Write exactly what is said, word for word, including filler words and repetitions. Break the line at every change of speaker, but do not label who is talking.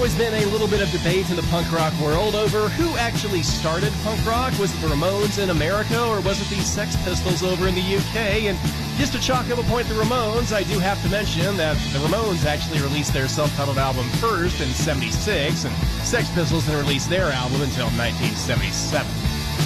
always been a little bit of debate in the punk rock world over who actually started punk rock. Was it the Ramones in America, or was it the Sex Pistols over in the U K? And just to chalk up a point the Ramones, I do have to mention that the Ramones actually released their self-titled album first in seventy-six, and Sex Pistols didn't release their album until nineteen seventy-seven.